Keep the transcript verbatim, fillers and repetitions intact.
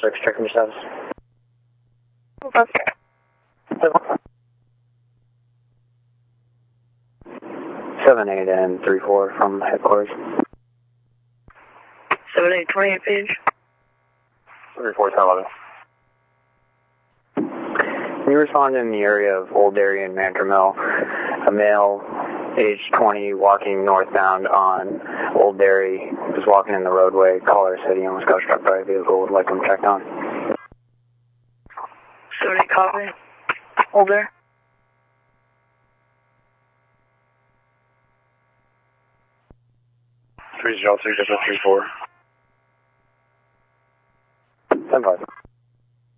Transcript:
six, checking your status. Okay. seven eight and three four from headquarters. seven eight twenty-eight page. three four, ten eleven. You respond in the area of Old Dairy and Mantor Mill. A male, age twenty, walking northbound on Old Dairy, was walking in the roadway. Colorado City, almost got struck by a vehicle. Would like him checked on. seven eight copy. Hold there. three zero three, three four. ten five.